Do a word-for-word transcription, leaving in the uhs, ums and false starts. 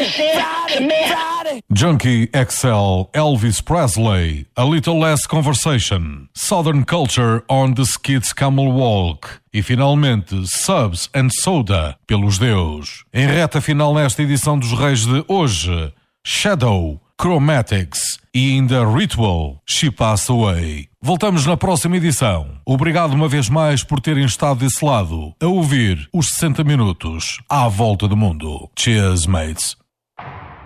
Junkie X L, Elvis Presley, A Little Less Conversation, Southern Culture on the Skids Camel Walk e finalmente Subs and Soda pelos Deus. Em reta final nesta edição dos Reis de hoje, Shadow, Chromatics e ainda Ritual, She Passed Away. Voltamos na próxima edição. Obrigado uma vez mais por terem estado desse lado a ouvir os sessenta minutos à volta do mundo. Cheers, mates.